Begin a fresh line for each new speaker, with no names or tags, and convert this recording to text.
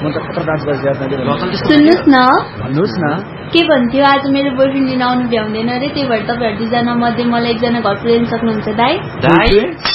म त खतरा डान्स गरिरहेको
सुन्नुहोस् न
भन्नुहोस् न
के भन्थ्यो आज मेरो बोयफ्रेन्ड लिन आउनु भ्याउँदैन अरे त्यही भएर तपाईँहरू 2 जना मध्ये मलाई 1 जना घर पुर्याउन सक्नुहुन्छ दाइ